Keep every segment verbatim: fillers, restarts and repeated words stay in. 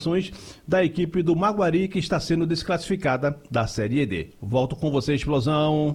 da equipe do Maguari, que está sendo desclassificada da Série D. Volto com você, Explosão.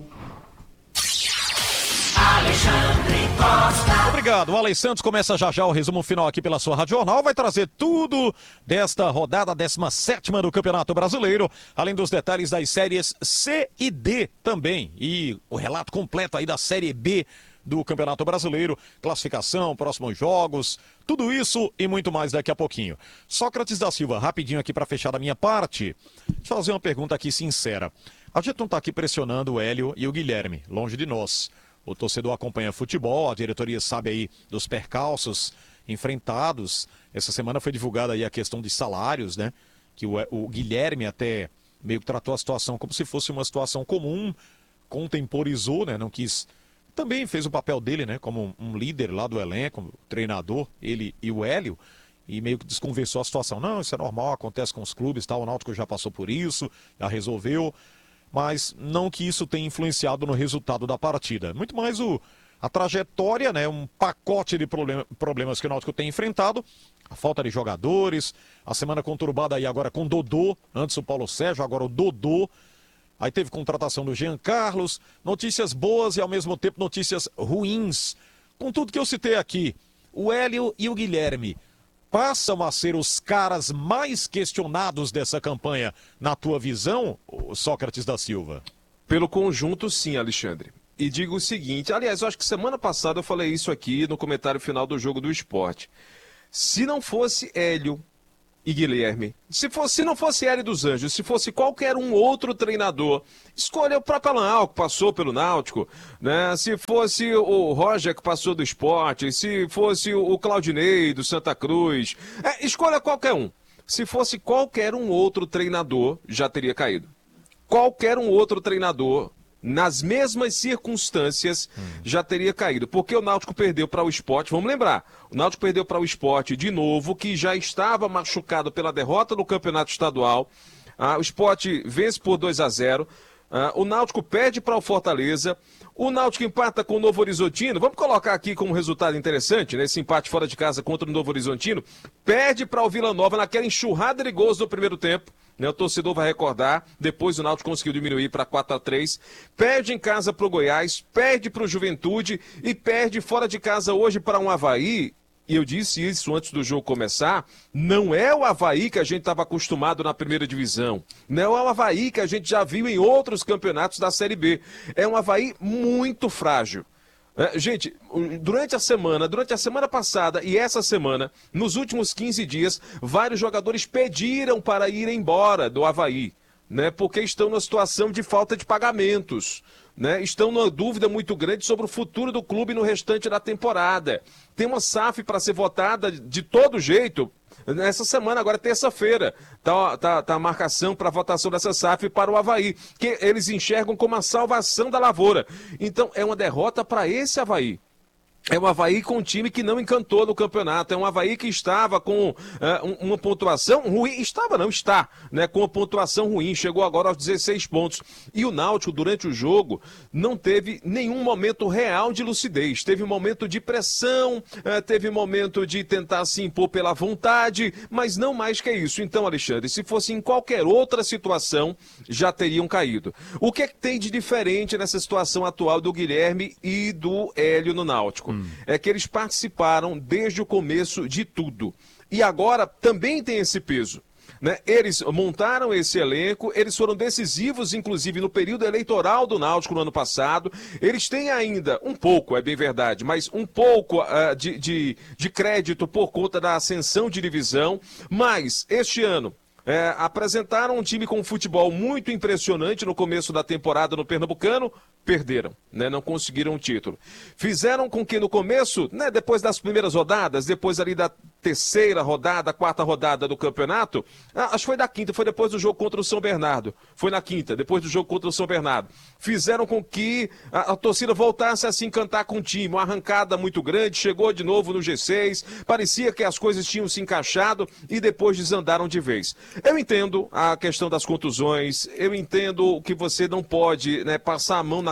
Alexandre Costa. Obrigado. O Alex Santos começa já já o resumo final aqui pela sua Rádio Jornal. Vai trazer tudo desta rodada décima sétima do Campeonato Brasileiro, além dos detalhes das séries C e D também. E o relato completo aí da Série B do Campeonato Brasileiro, classificação, próximos jogos, tudo isso e muito mais daqui a pouquinho. Sócrates da Silva, rapidinho aqui para fechar da minha parte, deixa eu fazer uma pergunta aqui sincera. A gente não está aqui pressionando o Hélio e o Guilherme, longe de nós. O torcedor acompanha futebol, a diretoria sabe aí dos percalços enfrentados. Essa semana foi divulgada aí a questão de salários, né? Que o, o Guilherme até meio que tratou a situação como se fosse uma situação comum, contemporizou, né? Não quis... Também fez o papel dele, né, como um líder lá do elenco, treinador, ele e o Hélio, e meio que desconversou a situação. Não, isso é normal, acontece com os clubes, tal, o Náutico já passou por isso, já resolveu, mas não que isso tenha influenciado no resultado da partida. Muito mais o, a trajetória, né, um pacote de problem, problemas que o Náutico tem enfrentado, a falta de jogadores, a semana conturbada aí agora com Dodô, antes o Paulo Sérgio, agora o Dodô. Aí teve contratação do Jean Carlos, notícias boas e ao mesmo tempo notícias ruins. Com tudo que eu citei aqui, o Hélio e o Guilherme passam a ser os caras mais questionados dessa campanha, na tua visão, Sócrates da Silva? Pelo conjunto, sim, Alexandre. E digo o seguinte, aliás, eu acho que semana passada eu falei isso aqui no comentário final do Jogo do Esporte. Se não fosse Hélio e Guilherme, se, fosse, se não fosse Hélio dos Anjos, se fosse qualquer um outro treinador, escolha o próprio Alan Al, que passou pelo Náutico, né? Se fosse o Roger, que passou do Sport, se fosse o Claudinei, do Santa Cruz, é, escolha qualquer um. Se fosse qualquer um outro treinador, já teria caído. Qualquer um outro treinador, nas mesmas circunstâncias, hum. já teria caído. Porque o Náutico perdeu para o Sport, vamos lembrar, o Náutico perdeu para o Sport de novo, que já estava machucado pela derrota no Campeonato Estadual. Ah, o Sport vence por dois a zero. Ah, o Náutico perde para o Fortaleza. O Náutico empata com o Novo Horizontino. Vamos colocar aqui como resultado interessante, né? Esse empate fora de casa contra o Novo Horizontino. Perde para o Vila Nova naquela enxurrada de gols do primeiro tempo. Né, o torcedor vai recordar, depois o Náutico conseguiu diminuir para quatro a três, perde em casa para o Goiás, perde para o Juventude e perde fora de casa hoje para um Avaí, e eu disse isso antes do jogo começar, não é o Avaí que a gente estava acostumado na primeira divisão, não é o Avaí que a gente já viu em outros campeonatos da Série B, é um Avaí muito frágil. É, gente, durante a semana, durante a semana passada e essa semana, nos últimos quinze dias, vários jogadores pediram para ir embora do Avaí, né, porque estão numa situação de falta de pagamentos, né, estão numa dúvida muito grande sobre o futuro do clube no restante da temporada. Tem uma S A F para ser votada de todo jeito. Nessa semana, agora terça-feira, tá, tá, tá a marcação para a votação dessa S A F para o Avaí, que eles enxergam como a salvação da lavoura. Então, é uma derrota para esse Avaí. É um Avaí com um time que não encantou no campeonato, é um Avaí que estava com uh, uma pontuação ruim, estava não, está, né, com uma pontuação ruim, chegou agora aos dezesseis pontos. E o Náutico, durante o jogo, não teve nenhum momento real de lucidez, teve um momento de pressão, uh, teve um momento de tentar se impor pela vontade, mas não mais que isso. Então, Alexandre, se fosse em qualquer outra situação, já teriam caído. O que é que tem de diferente nessa situação atual do Guilherme e do Hélio no Náutico? É que eles participaram desde o começo de tudo. E agora também tem esse peso. Né? Eles montaram esse elenco, eles foram decisivos, inclusive, no período eleitoral do Náutico no ano passado. Eles têm ainda um pouco, é bem verdade, mas um pouco uh, de, de, de crédito por conta da ascensão de divisão. Mas, este ano, É, apresentaram um time com um futebol muito impressionante no começo da temporada no Pernambucano, perderam, né, não conseguiram o título. Fizeram com que no começo, né, depois das primeiras rodadas, depois ali da terceira rodada, quarta rodada do campeonato, ah, acho que foi da quinta, foi depois do jogo contra o São Bernardo, foi na quinta, depois do jogo contra o São Bernardo, fizeram com que a, a torcida voltasse a se encantar com o time, uma arrancada muito grande, chegou de novo no G seis, parecia que as coisas tinham se encaixado e depois desandaram de vez. Eu entendo a questão das contusões, eu entendo que você não pode, né, passar a mão na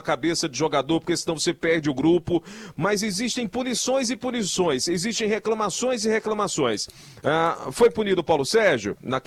cabeça de jogador, porque senão você perde o grupo. Mas existem punições e punições, existem reclamações e reclamações. Ah, foi punido o Paulo Sérgio na